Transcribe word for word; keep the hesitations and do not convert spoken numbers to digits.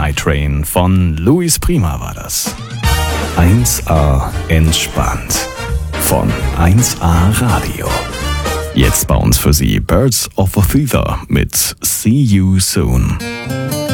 Night Train von Luis Prima war das. eins A entspannt von eins A Radio. Jetzt bei uns für Sie Birds of a Feather mit See You Soon.